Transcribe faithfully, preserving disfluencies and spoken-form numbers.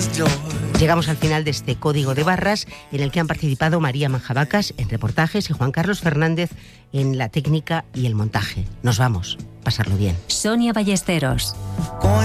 Llegamos al final de este código de barras en el que han participado María Manjabacas en reportajes y Juan Carlos Fernández en la técnica y el montaje. Nos vamos. Pasarlo bien. Sonia Ballesteros.